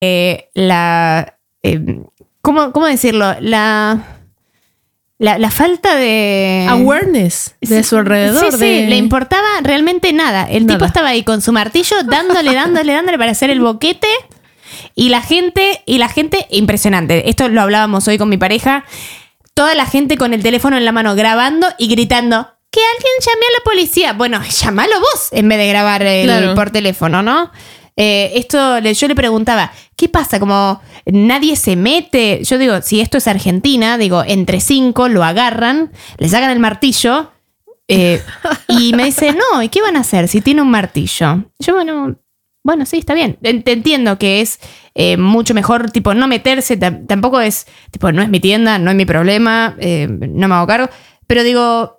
¿Cómo decirlo? La falta de awareness de su alrededor. Sí, le importaba realmente nada. El tipo estaba ahí con su martillo dándole para hacer el boquete. Y la gente, impresionante. Esto lo hablábamos hoy con mi pareja. Toda la gente con el teléfono en la mano grabando y gritando: que alguien llame a la policía. Bueno, llámalo vos en vez de grabar por teléfono, ¿no? Yo le preguntaba, ¿qué pasa? Como nadie se mete. Yo digo, si esto es Argentina, digo, entre 5 lo agarran, le sacan el martillo y me dice, no, ¿y qué van a hacer si tiene un martillo? Yo, bueno, sí, está bien. Te entiendo que es mucho mejor, tipo, no meterse. Tampoco es, tipo, no es mi tienda, no es mi problema, no me hago cargo. Pero digo,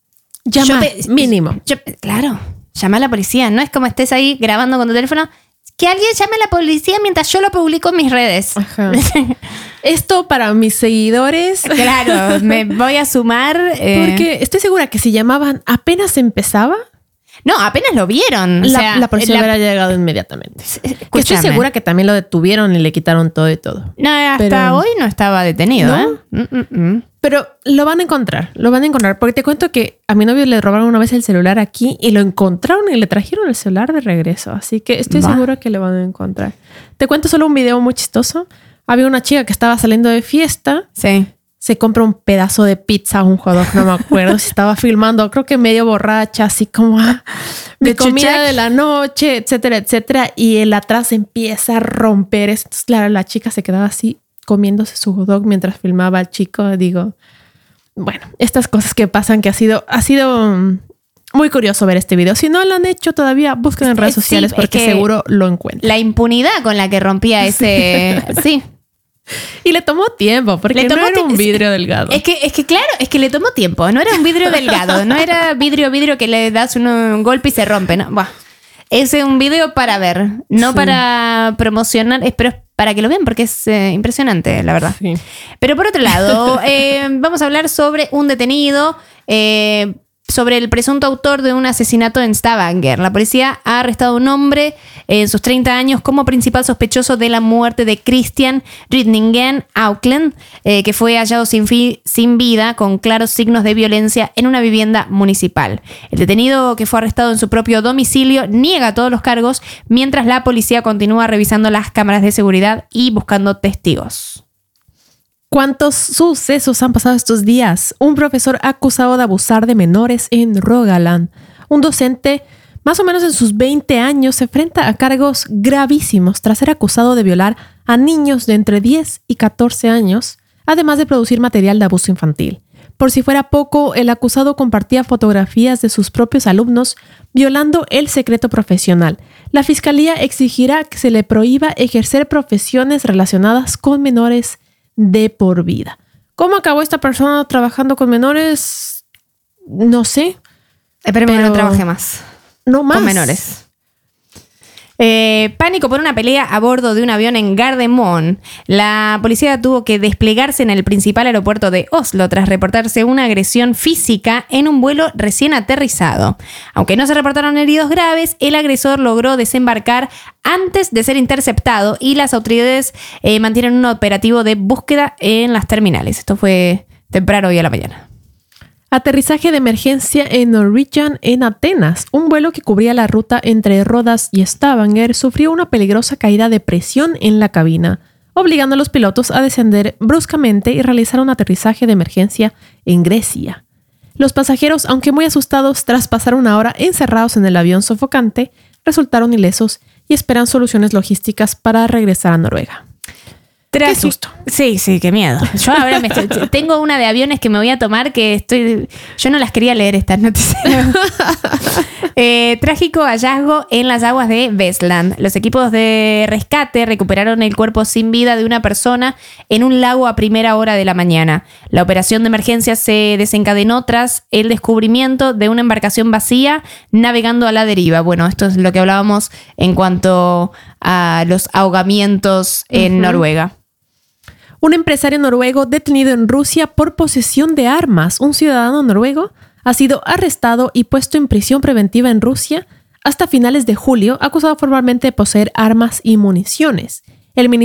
mínimo. Claro, llama a la policía. No es como estés ahí grabando con tu teléfono. Que alguien llame a la policía mientras yo lo publico en mis redes. Ajá. Esto para mis seguidores. Claro, me voy a sumar. Porque estoy segura que si llamaban apenas empezaba. No, apenas lo vieron. La policía hubiera llegado inmediatamente. Que estoy segura que también lo detuvieron y le quitaron todo y todo. No, hasta hoy no estaba detenido. ¿No? Pero lo van a encontrar. Porque te cuento que a mi novio le robaron una vez el celular aquí y lo encontraron y le trajeron el celular de regreso. Así que estoy segura que lo van a encontrar. Te cuento solo un video muy chistoso. Había una chica que estaba saliendo de fiesta. Sí. Se compra un pedazo de pizza, un hot dog, no me acuerdo si estaba filmando, creo que medio borracha, así como mi comida de la noche, etcétera, etcétera. Y el atrás empieza a romper. Entonces, claro, la chica se quedaba así comiéndose su hot dog mientras filmaba al chico. Digo, bueno, estas cosas que pasan, que ha sido muy curioso ver este video. Si no lo han hecho todavía, busquen en redes sociales porque seguro lo encuentran. La impunidad con la que rompía ese... Sí. Y le tomó tiempo, porque no era un vidrio delgado. Es que claro, es que le tomó tiempo. No era un vidrio delgado, no era vidrio que le das un golpe y se rompe. No. Buah. Es un video para ver, no para promocionar, pero para que lo vean porque es impresionante, la verdad. Sí. Pero por otro lado, vamos a hablar sobre un detenido, sobre el presunto autor de un asesinato en Stavanger. La policía ha arrestado a un hombre en sus 30 años como principal sospechoso de la muerte de Christian Rydningen Auckland, que fue hallado sin vida con claros signos de violencia en una vivienda municipal. El detenido, que fue arrestado en su propio domicilio, niega todos los cargos, mientras la policía continúa revisando las cámaras de seguridad y buscando testigos. ¿Cuántos sucesos han pasado estos días? Un profesor acusado de abusar de menores en Rogaland. Un docente, más o menos en sus 20 años, se enfrenta a cargos gravísimos tras ser acusado de violar a niños de entre 10 y 14 años, además de producir material de abuso infantil. Por si fuera poco, el acusado compartía fotografías de sus propios alumnos violando el secreto profesional. La fiscalía exigirá que se le prohíba ejercer profesiones relacionadas con menores de por vida. ¿Cómo acabó esta persona trabajando con menores? No sé. Pero no trabajé más. No más. Con menores. Pánico por una pelea a bordo de un avión en Gardermoen. La policía tuvo que desplegarse en el principal aeropuerto de Oslo tras reportarse una agresión física en un vuelo recién aterrizado. Aunque no se reportaron heridos graves, el agresor logró desembarcar antes de ser interceptado y las autoridades mantienen un operativo de búsqueda en las terminales. Esto fue temprano hoy a la mañana. Aterrizaje de emergencia en Norwegian en Atenas. Un vuelo que cubría la ruta entre Rodas y Stavanger sufrió una peligrosa caída de presión en la cabina, obligando a los pilotos a descender bruscamente y realizar un aterrizaje de emergencia en Grecia. Los pasajeros, aunque muy asustados tras pasar una hora encerrados en el avión sofocante, resultaron ilesos y esperan soluciones logísticas para regresar a Noruega. Qué susto. Sí, qué miedo. Yo ahora tengo una de aviones que me voy a tomar yo no las quería leer estas noticias. Trágico hallazgo en las aguas de Vestland. Los equipos de rescate recuperaron el cuerpo sin vida de una persona en un lago a primera hora de la mañana. La operación de emergencia se desencadenó tras el descubrimiento de una embarcación vacía navegando a la deriva. Bueno, esto es lo que hablábamos en cuanto a los ahogamientos en Noruega. Un empresario noruego detenido en Rusia por posesión de armas. Un ciudadano noruego ha sido arrestado y puesto en prisión preventiva en Rusia hasta finales de julio, acusado formalmente de poseer armas y municiones. El